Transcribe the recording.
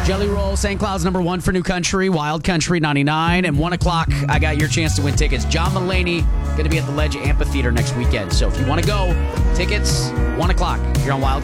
Jelly Roll, St. Cloud's #1 for New Country, Wild Country 99. And 1 o'clock, I got your chance to win tickets. John Mulaney going to be at the Ledge Amphitheater next weekend. So if you want to go, tickets, 1 o'clock here on Wild